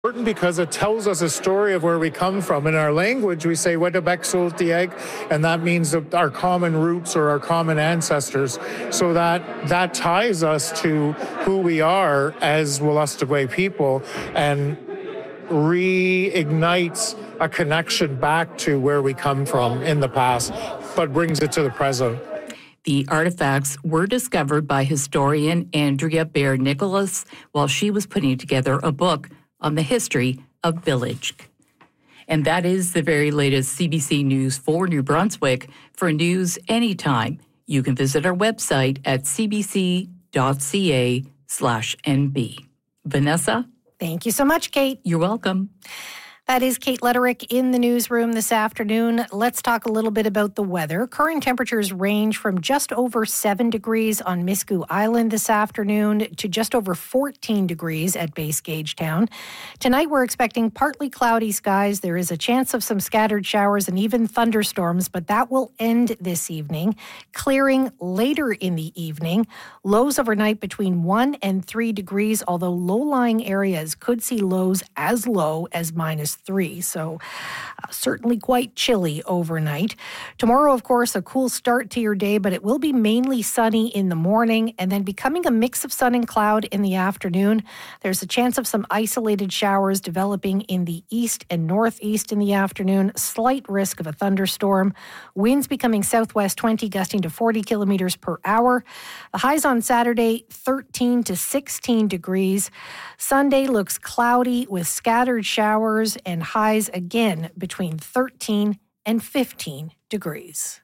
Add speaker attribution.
Speaker 1: Important because it tells us a story of where we come from. In our language, we say Wedabeksultiag, and that means our common roots or our common ancestors. So that ties us to who we are as Wolastoqey people and reignites a connection back to where we come from in the past, but brings it to the present.
Speaker 2: The artifacts were discovered by historian Andrea Baer Nicholas while she was putting together a book on the history of Village. And that is the very latest CBC News for New Brunswick. For news anytime, you can visit our website at cbc.ca/nb. Vanessa?
Speaker 3: Thank you so much, Kate.
Speaker 2: You're welcome.
Speaker 3: That is Kate Letterick in the newsroom this afternoon. Let's talk a little bit about the weather. Current temperatures range from just over 7 degrees on Miscou Island this afternoon to just over 14 degrees at Base Gagetown. Tonight we're expecting partly cloudy skies. There is a chance of some scattered showers and even thunderstorms, but that will end this evening, clearing later in the evening. Lows overnight between 1 and 3 degrees, although low-lying areas could see lows as low as -3. So certainly quite chilly overnight. Tomorrow, of course, a cool start to your day, but it will be mainly sunny in the morning and then becoming a mix of sun and cloud in the afternoon. There's a chance of some isolated showers developing in the east and northeast in the afternoon. Slight risk of a thunderstorm. Winds becoming southwest 20, gusting to 40 kilometers per hour. The highs on Saturday, 13 to 16 degrees. Sunday looks cloudy with scattered showers and highs again between 13 and 15 degrees.